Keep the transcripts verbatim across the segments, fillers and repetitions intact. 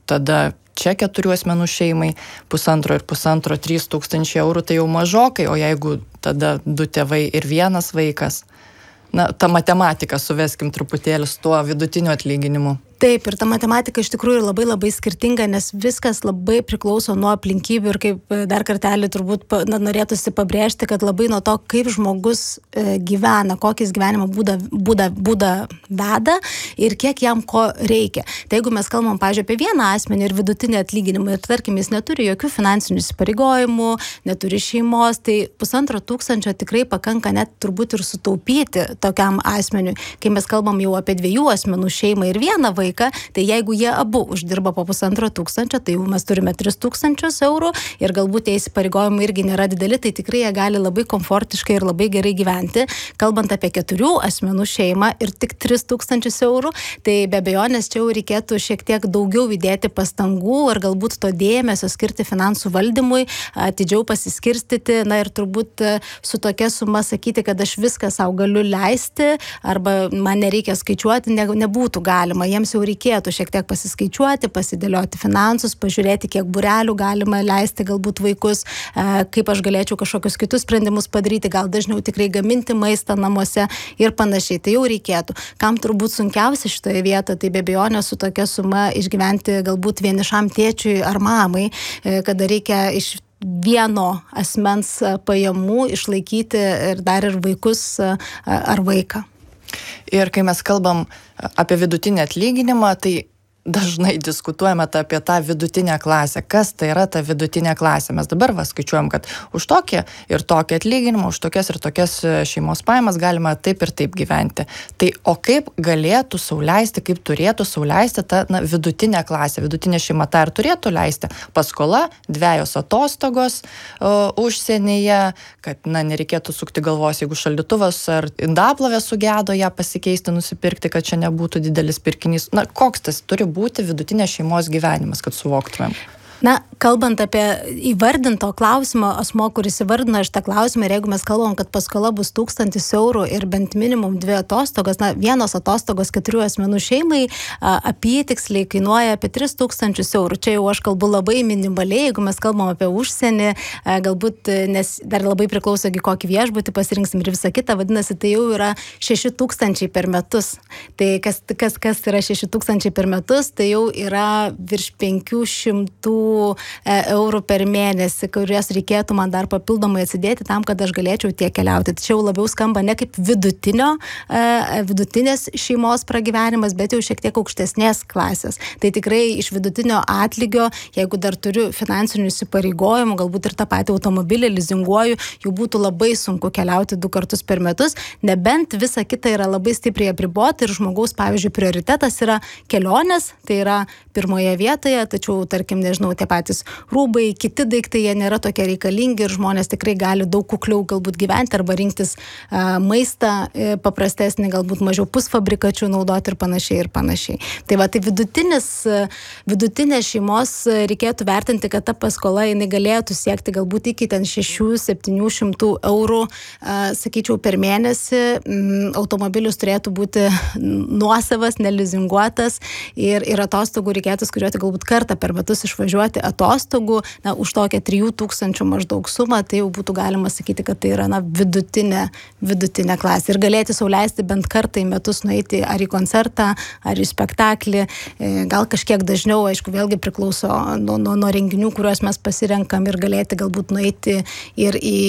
tada čia keturių asmenų šeimai pusantro ir pusantro, trys tūkstančiai eurų, tai jau mažokai, o jeigu tada du tėvai ir vienas vaikas, na, ta matematika suveskim truputėlį su tuo vidutiniu atlyginimu. Taip, ir ta matematika iš tikrųjų labai labai skirtinga, nes viskas labai priklauso nuo aplinkybių ir kaip dar kartelį turbūt na, norėtųsi pabrėžti, kad labai nuo to, kaip žmogus e, gyvena, kokis gyvenimo būdą, būdą, būdą veda ir kiek jam ko reikia. Tai jeigu mes kalbam, pavyzdžiui, apie vieną asmenį ir vidutinį atlyginimą ir tarkim, jis neturi jokių finansinių įsipareigojimų, neturi šeimos, tai pusantro tūkstančio tikrai pakanka net turbūt ir sutaupyti tokiam asmeniui. Kai mes kalbam jau apie dviejų asmenų šeimą ir vieną vaiką, tai jeigu jie abu uždirba po pusantro tūkstančio, tai jau mes turime tris tūkstančius eurų ir galbūt tie įsipareigojimai irgi nėra dideli, tai tikrai jie gali labai komfortiškai ir labai gerai gyventi. Kalbant apie keturių asmenų šeimą ir tik tris tūkstančius eurų, tai be abejonės čia jau reikėtų šiek tiek daugiau įdėti pastangų ir galbūt to dėmesio skirti finansų valdymui, atidžiau pasiskirstyti, na ir turbūt su tokia suma sakyti, kad aš viską savo galiu leisti arba man nereikia skaičiuoti, ne, nebūtų galima. Jiems jau reikėtų šiek tiek pasiskaičiuoti, pasidėlioti finansus, pažiūrėti, kiek būrelių galima leisti galbūt vaikus, kaip aš galėčiau kažkokius kitus sprendimus padaryti, gal dažniau tikrai gaminti maistą namuose ir panašiai. Tai jau reikėtų. Kam turbūt sunkiausia šitoje vietoje, tai be abejonės su tokia suma išgyventi galbūt vienišam tėčiui ar mamai, kada reikia iš vieno asmens pajamų išlaikyti ir dar ir vaikus ar vaiką. Ir kai mes kalbam apie vidutinį atlyginimą, tai dažnai diskutuojame apie tą vidutinę klasę. Kas tai yra ta vidutinė klasė? Mes dabar va, skaičiuojam, kad už tokį ir tokį atlyginimą, už tokias ir tokias šeimos pajamas galima taip ir taip gyventi. Tai o kaip galėtų sau leisti, kaip turėtų sau leisti ta na, vidutinė klasė, vidutinė šeima tą ir turėtų leisti? Paskola, dvejos atostogos o, užsienyje, kad na, nereikėtų sukti galvos, jeigu šaldytuvas ar indaplovė sugedo, ją pasikeisti, nusipirkti, kad čia nebūtų didelis pirkinys. Na, koks tas turi būti vidutinė šeimos gyvenimas, kad suvoktumėm? Na, kalbant apie įvardinto klausimo, asmo, kuris įvardino šitą klausimą, ir jeigu mes kalbam, kad paskola bus tūkstantis eurų ir bent minimum dvi atostogos, na, vienos atostogos keturių asmenų šeimai apytiksliai kainuoja apie tris tūkstančius eurų. Čia jau aš kalbu labai minimaliai, jeigu mes kalbam apie užsienį, galbūt, nes dar labai priklauso, kokį viešbutį pasirinksim ir visą kitą, vadinasi, tai jau yra šeši tūkstančiai per metus. Tai kas, kas, kas yra šeši tūkstančiai per metus, tai jau yra virš penkių šimtų eurų per mėnesį, kuriuos reikėtų man dar papildomai atsidėti tam, kad aš galėčiau tiek keliauti. Tačiau labiau skamba ne kaip vidutinio, vidutinės šeimos pragyvenimas, bet jau šiek tiek aukštesnės klasės. Tai tikrai iš vidutinio atlygio, jeigu dar turiu finansinių įsipareigojimų, galbūt ir tą patį automobilį lizinguoju, jau būtų labai sunku keliauti du kartus per metus, nebent visa kita yra labai stipriai apribota ir žmogaus, pavyzdžiui, prioritetas yra kelionės, tai yra pirmoje vietoje, tačiau, tarkim, nežinau, tie patys rūbai, kiti daiktai, jie nėra tokie reikalingi ir žmonės tikrai gali daug kukliau galbūt gyventi arba rinktis a, maistą e, paprastesnį, galbūt mažiau pusfabrikačių naudoti ir panašiai ir panašiai. Tai va, tai vidutinis, vidutinės šeimos reikėtų vertinti, kad ta paskola jinai galėtų siekti galbūt iki ten šešių septynių šimtų eurų, a, sakyčiau, per mėnesį. M, automobilis turėtų būti nuosavas, nelizinguotas ir, ir atostogų reikėtų skaičiuoti galbūt kartą per metus išvažiuoti atostogų, na, už tokią trijų tūkstančių maždaug sumą, tai jau būtų galima sakyti, kad tai yra, na, vidutinė, vidutinė klasė. Ir galėti sau leisti bent kartą į metus nueiti ar į koncertą, ar į spektaklį, gal kažkiek dažniau, aišku, vėlgi priklauso nuo, nuo, nuo renginių, kuriuos mes pasirenkam ir galėti galbūt nueiti ir į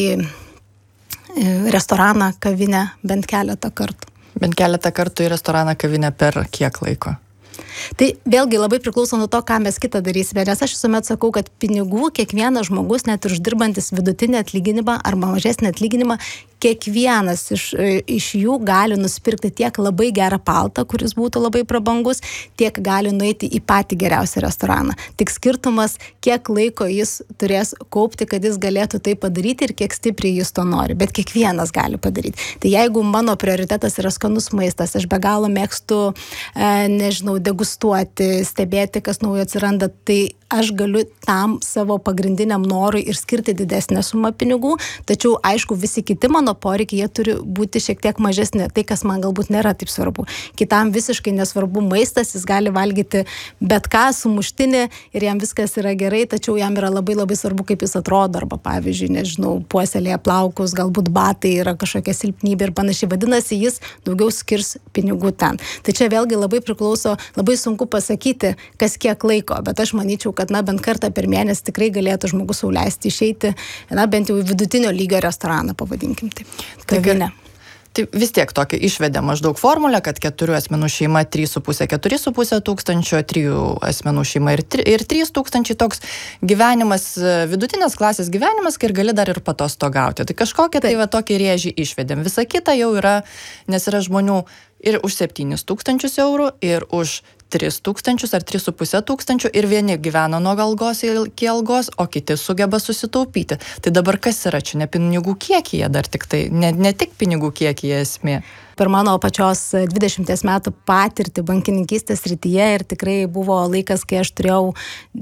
restoraną, kavinę bent keletą kartų. Bent keletą kartų į restoraną, kavinę per kiek laiko? Tai vėlgi labai priklauso nuo to, ką mes kitą darysime, nes aš visuomet sakau, kad pinigų kiekvienas žmogus, net ir uždirbantis vidutinį atlyginimą arba mažesnį atlyginimą, kiekvienas iš, iš jų gali nusipirkti tiek labai gerą paltą, kuris būtų labai prabangus, tiek gali nueiti į patį geriausią restoraną. Tik skirtumas, kiek laiko jis turės kaupti, kad jis galėtų tai padaryti ir kiek stipriai jis to nori. Bet kiekvienas gali padaryti. Tai jeigu mano prioritetas yra skanus maistas, aš be galo mėgstu, e, nežinau, degustuoti, stebėti, kas naujo atsiranda, tai aš galiu tam savo pagrindiniam norui ir skirti didesnę sumą pinigų, tačiau aišku visi kiti mano mano poreikiai, jie turi būti šiek tiek mažesni, tai kas man galbūt nėra taip svarbu. Kitam visiškai nesvarbu maistas, jis gali valgyti bet ką, sumuštinį ir jam viskas yra gerai, tačiau jam yra labai labai svarbu, kaip jis atrodo, arba pavyzdžiui, nežinau, puoselėje plaukus, galbūt batai yra kažkokia silpnybė ir panašiai. Vadinasi, jis daugiau skirs pinigų ten. Tai čia vėlgi labai priklauso, labai sunku pasakyti, kas kiek laiko, bet aš manyčiau, kad na, bent kartą per mėnesį tikrai galėtų žmogus sau leisti išeiti, na, bent jau vidutinio lygio restoraną, pavadinkim taip. Kavinę. Tai vis tiek tokį išvedė maždaug formulę, kad keturių asmenų šeima trys su pusė keturi su pusė tūkstančio, trijų asmenų šeima ir, tri, ir trys tūkstančiai, toks gyvenimas, vidutinės klasės gyvenimas, kai ir gali dar ir patostogauti. Tai kažkokią tai va tokį rėžį išvedėm. Visa kita jau yra, nes yra žmonių ir už septynis tūkstančius eurų, ir už tris tūkstančius ar tris su pusė tūkstančių, ir vieni gyvena nuo algos iki algos, o kiti sugeba susitaupyti. Tai dabar kas yra čia? Ne pinigų kiekyje dar tik tai, ne, ne tik pinigų kiekyje esmė. Per mano pačios dvidešimties metų patirtį bankininkystės srityje ir tikrai buvo laikas, kai aš turėjau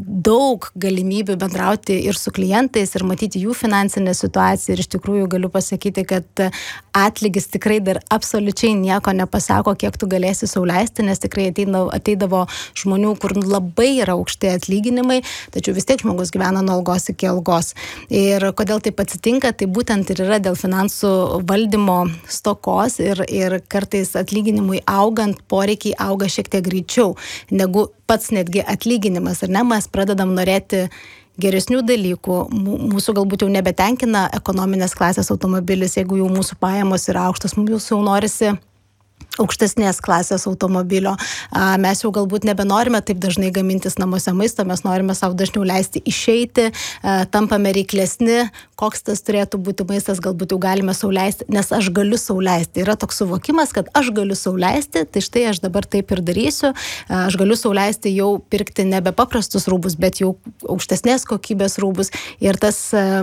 daug galimybių bendrauti ir su klientais ir matyti jų finansinę situaciją ir iš tikrųjų galiu pasakyti, kad atlygis tikrai dar absoliučiai nieko nepasako, kiek tu galėsi sau leisti, nes tikrai ateidavo, ateidavo žmonių, kur labai yra aukšti atlyginimai, tačiau vis tiek žmogus gyvena nuo algos iki algos. Ir kodėl taip atsitinka, tai būtent ir yra dėl finansų valdymo stokos ir, ir ir kartais atlyginimui augant, poreikiai auga šiek tiek greičiau negu pats netgi atlyginimas. Ir ne, mes pradedam norėti geresnių dalykų. Mūsų galbūt jau nebetenkina ekonominės klasės automobilis, jeigu jau mūsų pajamos yra aukštos, mūsų jau norisi aukštesnės klasės automobilio. Mes jau galbūt nebenorime taip dažnai gamintis namuose maisto, mes norime savo dažniau leisti išeiti, tampame reiklesni, koks tas turėtų būti maistas, galbūt jau galime sau leisti, nes aš galiu sau leisti. Yra toks suvokimas, kad aš galiu sau leisti, tai štai aš dabar taip ir darysiu. Aš galiu sau leisti jau pirkti nebe paprastus rūbus, bet jau aukštesnės kokybės rūbus ir, tas,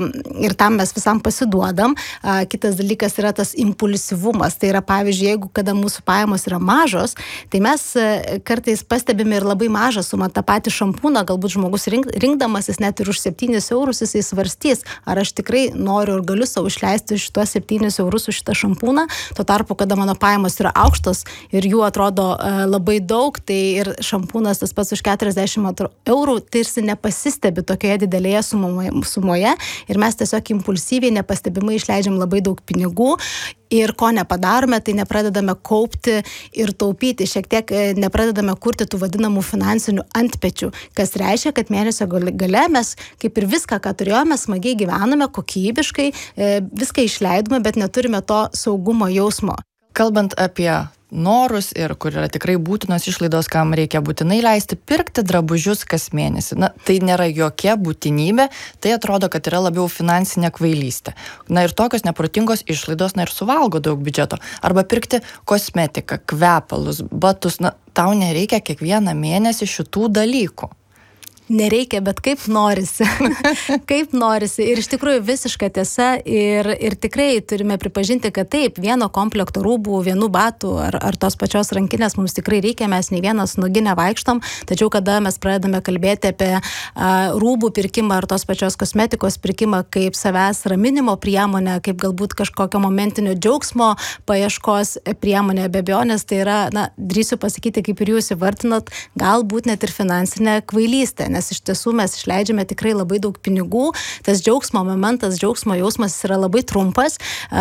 ir tam mes visam pasiduodam. Kitas dalykas yra tas impulsyvumas. Tai yra, pavyzdžiui, jeigu kada mūsų pajamos yra mažos, tai mes kartais pastebime ir labai mažą sumą, tą patį šampūną, galbūt žmogus rink, rinkdamasis net ir už septynis eurus jisai svarstys, ar aš tikrai noriu ir galiu savo išleisti šitos septynis eurus už šitą šampūną, tuo tarpu, kada mano pajamos yra aukštos ir jų atrodo labai daug, tai ir šampūnas tas pats už keturiasdešimt eurų tarsi nepasistebi tokioje didelėje sumoje, sumoje ir mes tiesiog impulsyviai nepastebimai išleidžiam labai daug pinigų. Ir ko nepadarome, tai nepradedame kaupti ir taupyti, šiek tiek nepradedame kurti tų vadinamų finansinių antpečių, kas reiškia, kad mėnesio gale mes kaip ir viską, ką turėjome, smagiai gyvename, kokybiškai, viską išleidome, bet neturime to saugumo jausmo. Kalbant apie norus ir kur yra tikrai būtinos išlaidos, kam reikia būtinai leisti, pirkti drabužius kas mėnesį. Na, tai nėra jokia būtinybė, tai atrodo, kad yra labiau finansinė kvailystė. Na ir tokios neprotingos išlaidos, na ir suvalgo daug biudžeto. Arba pirkti kosmetiką, kvepalus, batus, na, tau nereikia kiekvieną mėnesį šitų dalykų. Nereikia, bet kaip norisi. kaip norisi. Ir iš tikrųjų visiška tiesa. Ir, ir tikrai turime pripažinti, kad taip, vieno komplekto rūbų, vienų batų ar, ar tos pačios rankinės mums tikrai reikia, mes nei vienas nugi nevaikštom. Tačiau kada mes pradedame kalbėti apie a, rūbų pirkimą ar tos pačios kosmetikos pirkimą kaip savęs raminimo priemonę, kaip galbūt kažkokio momentinio džiaugsmo paieškos priemonė, be abejonės, tai yra, na, drįsiu pasakyti, kaip ir jūs įvardinot, galbūt net ir finansinė kvailystė. Nes iš tiesų mes išleidžiame tikrai labai daug pinigų, tas džiaugsmo momentas, džiaugsmo jausmas yra labai trumpas,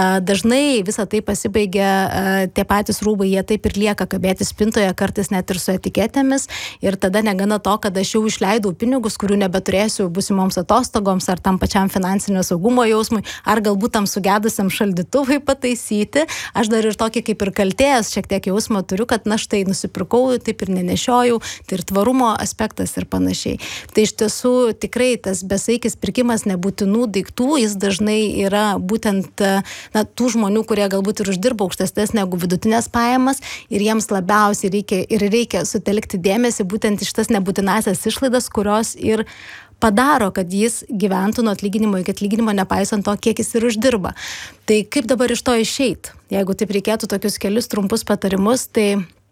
dažnai visą tai pasibaigia, tie patys rūbai, jie taip ir lieka kabėti spintoje, kartais net ir su etiketėmis ir tada negana to, kad aš jau išleidau pinigus, kurių nebeturėsiu busimoms atostogoms ar tam pačiam finansinio saugumo jausmui, ar galbūt tam sugedusiam šaldytuvui pataisyti, aš dar ir tokį kaip ir kaltėjęs šiek tiek jausmą turiu, kad na štai nusipirkau, taip ir nenešiojau, tai ir tvarumo aspektas ir panašiai. Tai iš tiesų tikrai tas besaikis pirkimas nebūtinų daiktų, jis dažnai yra būtent na, tų žmonių, kurie galbūt ir uždirba aukštesnės negu vidutinės pajamas ir jiems labiausiai reikia ir reikia sutelkti dėmesį būtent iš tas nebūtinasias išlaidas, kurios ir padaro, kad jis gyventų nuo atlyginimo iki atlyginimo, nepaisant to, kiek jis ir uždirba. Tai kaip dabar iš to išeit? Jeigu taip reikėtų tokius kelius trumpus patarimus, tai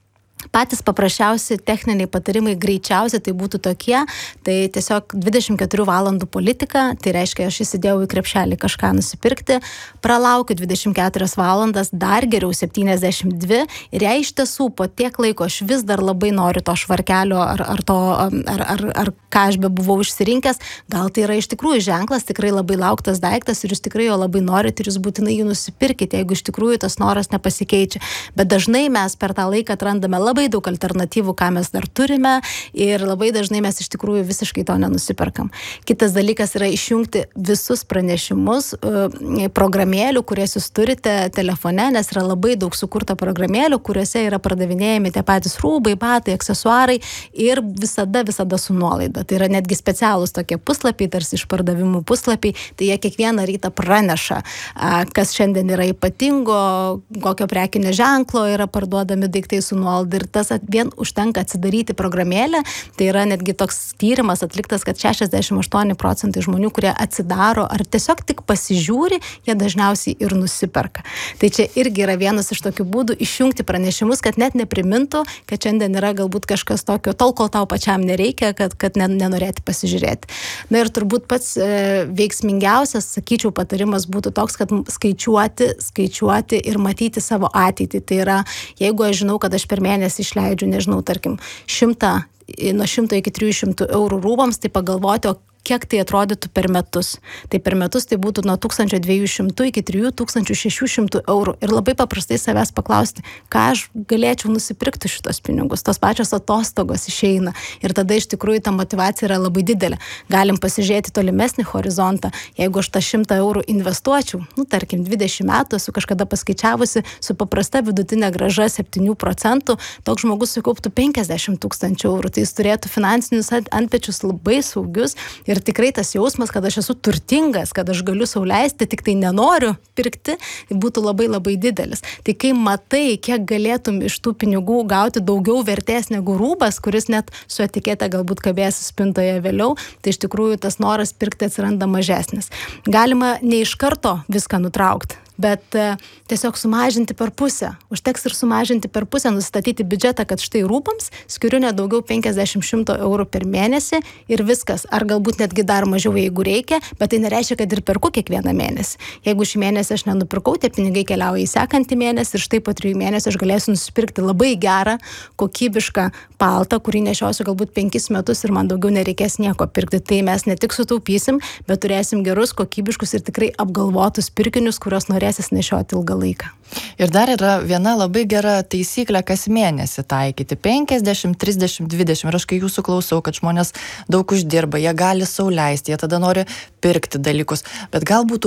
Patys paprasčiausi techniniai patarimai greičiausiai tai būtų tokie, tai tiesiog dvidešimt keturių valandų politika, tai reiškia, aš įsidėjau į krepšelį kažką nusipirkti, pralaukiu dvidešimt keturias valandas, dar geriau septyniasdešimt dvi ir jei iš tiesų po tiek laiko aš vis dar labai noriu to švarkelio ar, ar, to, ar, ar, ar ką aš be buvau išsirinkęs, gal tai yra iš tikrųjų ženklas, tikrai labai lauktas daiktas ir jūs tikrai jo labai norite ir jūs būtinai jį nusipirkite, jeigu iš tikrųjų tas noras nepasikeičia. Bet dažnai mes per tą laiką atrandame labai daug alternatyvų, ką mes dar turime ir labai dažnai mes iš tikrųjų visiškai to nenusiperkam. Kitas dalykas yra išjungti visus pranešimus programėlių, kurias jūs turite telefone, nes yra labai daug sukurta programėlių, kuriuose yra pardavinėjami tie patys rūbai, batai, aksesuarai ir visada, visada su nuolaida. Tai yra netgi specialūs tokie puslapiai, tarsi išpardavimų puslapiai, tai jie kiekvieną rytą praneša, kas šiandien yra ypatingo, kokio prekinio ženklo yra parduodami daiktai su nuolaida. Ir tas vien užtenka atsidaryti programėlę, tai yra netgi toks tyrimas atliktas, kad šešiasdešimt aštuoni procentai žmonių, kurie atsidaro ar tiesiog tik pasižiūri, jie dažniausiai ir nusiperka. Tai čia irgi yra vienas iš tokių būdų išjungti pranešimus, kad net neprimintų, kad šiandien yra galbūt kažkas tokio, tol kol tau pačiam nereikia, kad, kad nenorėti pasižiūrėti. Na ir turbūt pats e, veiksmingiausias, sakyčiau, patarimas būtų toks, kad skaičiuoti, skaičiuoti ir matyti savo ateitį. Tai yra, jeigu aš žinau, kad aš per mėnesį išleidžiu, nežinau, tarkim, šimtą, nuo šimto iki trijų šimtų eurų rūbams, tai pagalvoti, o kiek tai atrodytų per metus. Tai per metus tai būtų nuo tūkstančio dviejų šimtų iki trijų tūkstančių šešių šimtų eurų. Ir labai paprastai savęs paklausti, ką aš galėčiau nusipirkti šitos pinigus. Tos pačios atostogos išeina. Ir tada iš tikrųjų ta motyvacija yra labai didelė. Galim pasižiūrėti tolimesnį horizontą. Jeigu aš tą šimtą eurų investuočiau, nu, tarkim, dvidešimt metų, esu kažkada paskaičiavusi, su paprasta vidutinė grąža septynių procentų, toks žmogus sukauptų penkiasdešimt tūkstančių eurų. Tai jis turėtų finansinius antpečius labai saugius. Ir tikrai tas jausmas, kad aš esu turtingas, kad aš galiu sau leisti, tik tai nenoriu pirkti, būtų labai labai didelis. Tai kai matai, kiek galėtum iš tų pinigų gauti daugiau vertės negu rūbas, kuris net su etikete galbūt kabėsi spintoje vėliau, tai iš tikrųjų tas noras pirkti atsiranda mažesnis. Galima ne iš karto viską nutraukti, bet e, tiesiog sumažinti per pusę. Užteks ir sumažinti per pusę, nustatyti biudžetą, kad štai rūbams skiriu ne daugiau penkiasdešimt šimtų eurų per mėnesį ir viskas. Ar galbūt netgi dar mažiau, jeigu reikia, bet tai nereiškia, kad ir perku kiekvieną mėnesį. Jeigu šį mėnesį aš nenupirkau, tie pinigai keliauja į sekantį mėnesį ir štai po trijų mėnesių aš galėsiu nusipirkti labai gerą, kokybišką paltą, kurį nešiosiu galbūt penkis metus ir man daugiau nereikės nieko pirkti. Tai mes ne tik sutaupysim, bet turėsim gerus, kokybiškus ir tikrai apgalvotus pirkinius, kuriuos norėsis nešioti ilgą laiką. Ir dar yra viena labai gera taisyklė kas mėnesį taikyti. penkiasdešimt, trisdešimt, dvidešimt. Ir aš kai jūsų klausau, kad žmonės daug uždirba, jie gali sau leisti, jie tada nori pirkti dalykus. Bet galbūt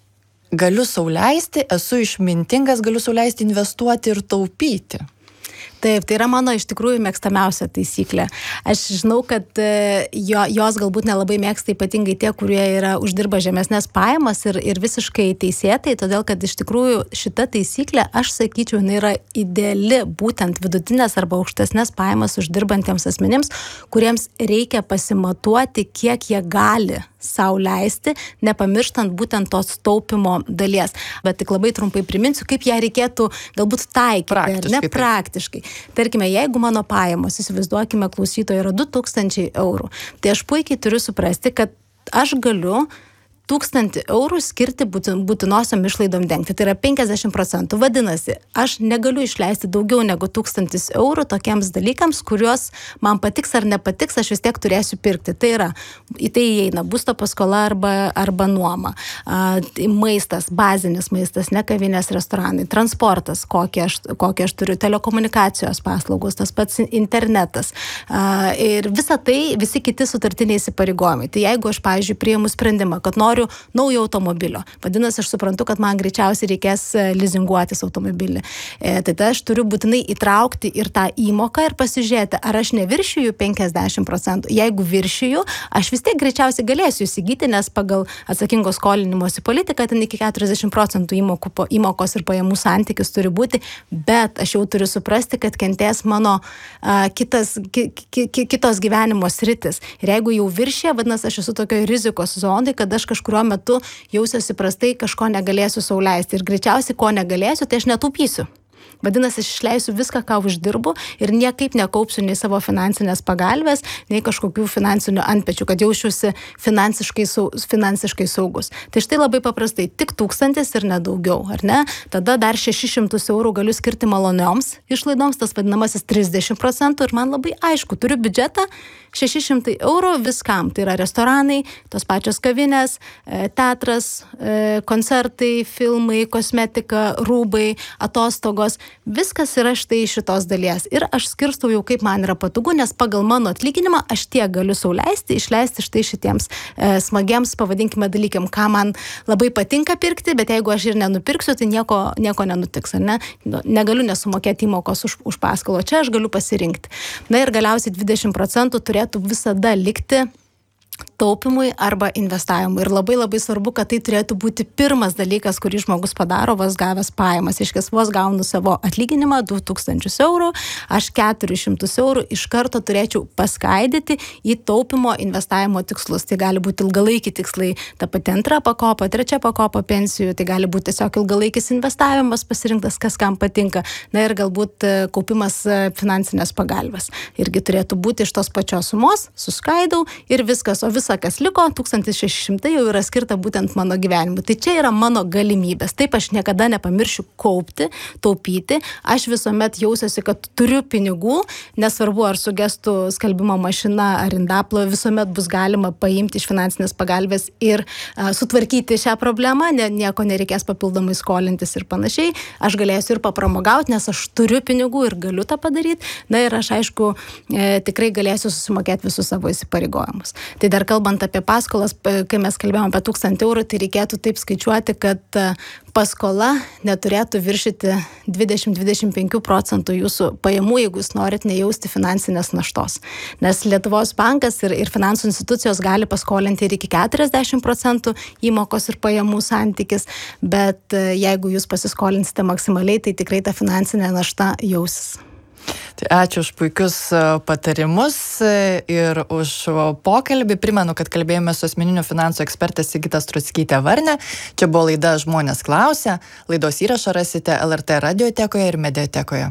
galiu sau leisti, esu išmintingas, galiu sau leisti investuoti ir taupyti. Taip, tai yra mano iš tikrųjų mėgstamiausia taisyklė. Aš žinau, kad jo, jos galbūt nelabai mėgsta ypatingai tie, kurie yra uždirba žemesnės pajamas ir, ir visiškai teisėtai, todėl kad iš tikrųjų šita taisyklė, aš sakyčiau, jinai yra ideali būtent vidutinės arba aukštesnės pajamas uždirbantiems asmenims, kuriems reikia pasimatuoti, kiek jie gali sau leisti, nepamirštant būtent tos taupimo dalies. Bet tik labai trumpai priminsiu, kaip ją reikėtų galbūt taikyti, praktiškai, ar ne praktiškai. Tarkime, jeigu mano pajamos, įsivaizduokime, klausytojo yra du tūkstančiai eurų, tai aš puikiai turiu suprasti, kad aš galiu tūkstantį eurų skirti būtinosiom išlaidom dengti. Tai yra penkiasdešimt procentų. Vadinasi, aš negaliu išleisti daugiau negu tūkstantis eurų tokiems dalykams, kuriuos man patiks ar nepatiks, aš vis tiek turėsiu pirkti. Tai yra, į tai įeina būsto paskola arba, arba nuoma, a, maistas, bazinis maistas, ne kavinės, restoranai, transportas, kokį aš, kokį aš turiu, telekomunikacijos paslaugos, tas pats internetas. A, ir visa tai, visi kiti sutartiniai įsipareigojimai. Tai jeigu aš, pavyzdžiui, priimu sprendimą, kad noriu naujo automobilio. Vadinasi, aš suprantu, kad man greičiausiai reikės lizinguotis automobilį. E, tai tada aš turiu būtinai įtraukti ir tą įmoką ir pasižiūrėti, ar aš neviršiju penkiasdešimt procentų. Jeigu viršiju, aš vis tiek greičiausiai galėsiu įsigyti, nes pagal atsakingo skolinimosi politiką ten iki keturiasdešimt procentų įmokų, įmokos ir pajamų santykis turi būti, bet aš jau turiu suprasti, kad kentės mano a, kitas, ki, ki, kitos gyvenimo sritis. Ir jeigu jau viršė, vadinasi, aš esu tokio rizikos zonai, kad aš kažkur kuriuo metu jausiuosi prastai, kažko negalėsiu sau leisti. Ir greičiausiai, ko negalėsiu, tai aš netaupysiu. Vadinasi, aš išleisiu viską, ką uždirbu ir niekaip nekaupsiu nei savo finansinės pagalbės, nei kažkokių finansinių antpečių, kad jaučiuosi finansiškai, sau, finansiškai saugus. Tai štai labai paprastai, tik tūkstantis ir nedaugiau, ar ne? Tada dar šešis šimtus eurų galiu skirti malonioms išlaidoms, tas vadinamasis trisdešimt procentų ir man labai aišku, turiu biudžetą šeši šimtai eurų viskam. Tai yra restoranai, tos pačios kavinės, teatras, koncertai, filmai, kosmetika, rūbai, atostogos. Viskas yra štai šitos dalies. Ir aš skirstau jau kaip man yra patogu, nes pagal mano atlyginimą aš tiek galiu sau leisti, išleisti štai šitiems e, smagiems, pavadinkime, dalykiam, ką man labai patinka pirkti, bet jeigu aš ir nenupirksiu, tai nieko, nieko nenutiks, ar ne? Negaliu nesumokėti įmokos už, už paskolą, čia aš galiu pasirinkti. Na ir galiausiai dvidešimt procentų turėtų visada likti taupimui arba investavimui. Ir labai labai svarbu, kad tai turėtų būti pirmas dalykas, kurį žmogus padaro, vos gavęs pajamas. Iškės vos gaunu savo atlyginimą du tūkstančius eurų, aš keturis šimtus eurų iš karto turėčiau paskaidyti į taupimo investavimo tikslus. Tai gali būti ilgalaikiai tikslai, ta pati antra pakopa, trečia pakopa pensijų, tai gali būti tiesiog ilgalaikis investavimas pasirinktas, kas kam patinka. Na ir galbūt kaupimas finansinės pagalbės. Irgi turėtų būti iš tos pačios sumos, suskaidau ir viskas. O visa, kas liko, tūkstantis šeši šimtai jau yra skirta būtent mano gyvenimui. Tai čia yra mano galimybės. Taip aš niekada nepamiršiu kaupti, taupyti. Aš visuomet jausiuosi, kad turiu pinigų, nesvarbu ar sugestų skalbimo mašina ar indaplo, visuomet bus galima paimti iš finansinės pagalbės ir a, sutvarkyti šią problemą, ne, nieko nereikės papildomai skolintis ir panašiai. Aš galėsiu ir papramogauti, nes aš turiu pinigų ir galiu tą padaryti. Na ir aš, aišku, e, tikrai galėsiu susimokėti visus savo įsipareigojimus. Tai dar kalbant apie paskolas, kai mes kalbėjome apie tūkstantį eurų, tai reikėtų taip skaičiuoti, kad paskola neturėtų viršyti dvidešimt iki dvidešimt penkių procentų jūsų pajamų, jeigu jūs norit nejausti finansinės naštos. Nes Lietuvos bankas ir, ir finansų institucijos gali paskolinti ir iki keturiasdešimt procentų įmokos ir pajamų santykis, bet jeigu jūs pasiskolinsite maksimaliai, tai tikrai ta finansinė našta jausis. Tai ačiū už puikius patarimus ir už pokalbį. Primenu, kad kalbėjome su asmeniniu finansų ekspertė Sigita Struckytė Varnė. Čia buvo laida Žmonės klausia. Laidos įrašą rasite L R T radiotekoje ir mediatekoje.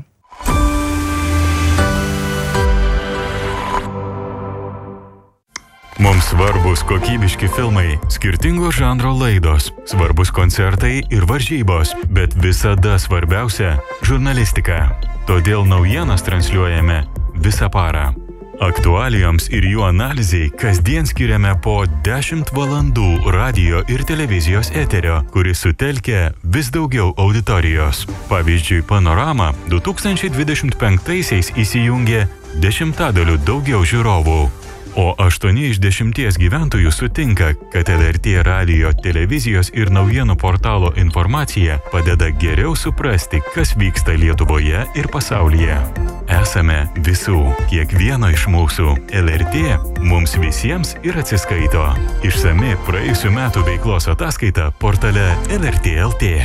Mums svarbus kokybiški filmai, skirtingo žanro laidos, svarbus koncertai ir varžybos, bet visada svarbiausia – žurnalistika. Todėl naujienas transliuojame visą parą. Aktualijoms ir jų analizai kasdien skiriame po dešimt valandų radio ir televizijos eterio, kuris sutelkia vis daugiau auditorijos. Pavyzdžiui, Panorama du tūkstančiai dvidešimt penktaisiais įsijungė dešimtadaliu daugiau žiūrovų. O aštuoni iš dešimties gyventojų sutinka, kad L R T radio, televizijos ir naujienų portalo informacija padeda geriau suprasti, kas vyksta Lietuvoje ir pasaulyje. Esame visų, kiekvieno iš mūsų. L R T mums visiems ir atsiskaito. Išsami praėjusių metų veiklos ataskaita portale L R T L T.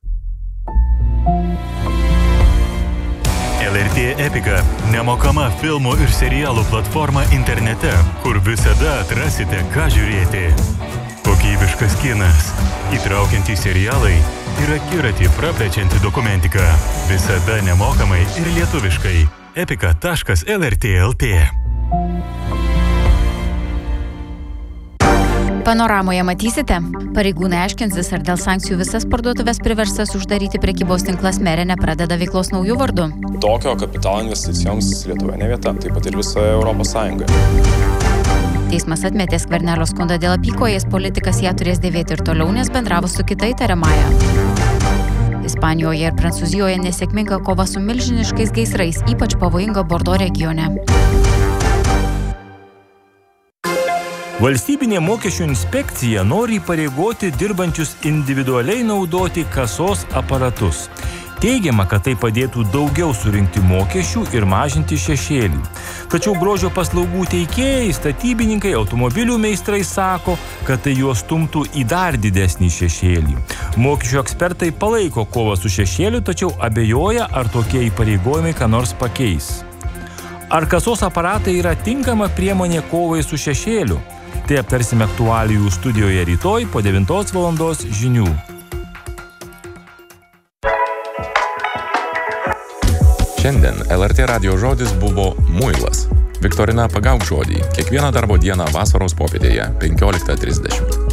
L R T Epika – nemokama filmų ir serialų platforma internete, kur visada atrasite, ką žiūrėti. Kokybiškas kinas, įtraukiantys serialai ir akiratį praplečianti dokumentika. Visada nemokamai ir lietuviškai. epika taškas L R T L T. Panoramoje matysite, pareigūnai aiškinsis, ar dėl sankcijų visas parduotuvės priverstas uždaryti prekybos tinklas Merė nepradeda veiklos naujų vardų. Tokio kapitalo investicijoms Lietuvoje ne vieta, taip pat ir visoje Europos Sąjungoje. Teismas atmetė Skvernelio skundą dėl apykojės, politikas ją turės dėvėti ir toliau, nes bendravo su kita įtariamąja. Ispanijoje ir Prancūzijoje nesėkminga kova su milžiniškais gaisrais, ypač pavojinga Bordo regione. Valstybinė mokesčių inspekcija nori įpareigoti dirbančius individualiai naudoti kasos aparatus. Teigiama, kad tai padėtų daugiau surinkti mokesčių ir mažinti šešėlį. Tačiau grožio paslaugų teikėjai, statybininkai, automobilių meistrai sako, kad tai juos stumtų į dar didesnį šešėlį. Mokesčių ekspertai palaiko kovą su šešėliu, tačiau abejoja, ar tokie įpareigojimai ką nors pakeis. Ar kasos aparatai yra tinkama priemonė kovai su šešėliu? Tai aptarsime aktualijų studijoje rytoj po devintos valandos žinių. Šiandien L R T radijo žodis buvo muilas. Viktorina, pagauk žodį. Kiekvieną darbo dieną vasaros popietėje penkioliktą trisdešimt.